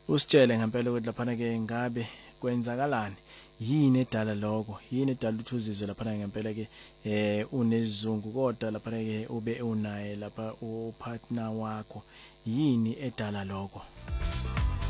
usitshele ngempela ukuthi lapha ke ngabe kwenzakalani, yini edala lokho, yini edala ukuthi uzizwe lapha ngempela ke unesizungu kodwa lapha ke ube unaye lapha upartner wakho, yini edala lokho.